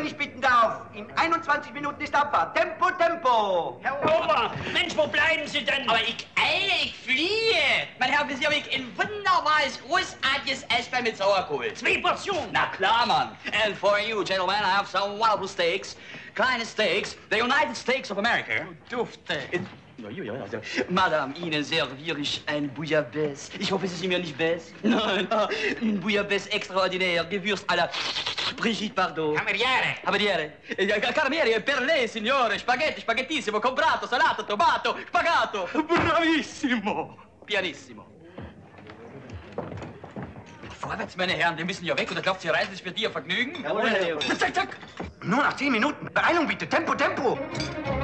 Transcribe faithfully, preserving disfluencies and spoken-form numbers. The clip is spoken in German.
wenn ich bitten darf. In einundzwanzig Minuten ist Abfahrt. Tempo, Tempo. Herr Ober, Mensch, wo bleiben Sie denn? Aber ich eile, ich fliehe. Mein Herr, wir haben ein wunderbares, großartiges Eisbein mit Sauerkohl. Zwei Portionen. Na klar, Mann. And for you, gentlemen, I have some wonderful steaks. Kleine Steaks, the United States of America. Dufte. Ja, ja, ja, ja. Madame, Ihnen serviere ich ein Bouillabaisse. Ich hoffe, Sie sind mir nicht bess. Nein, ein Bouillabaisse extraordinaire, gewürzt à la Brigitte Bardot. Cameriere. Cameriere. Eh, Carmiere, per lei, signore. Spaghetti, spaghettissimo, comprato, salato, tomato, pagato. Bravissimo. Pianissimo. Vorwärts, meine Herren, wir müssen ja weg, oder glaubt Sie, reisen ist für dir Vergnügen? Jawohl, Herr Leo. Zack, zack. Nur nach zehn Minuten. Beeilung bitte. Tempo, Tempo.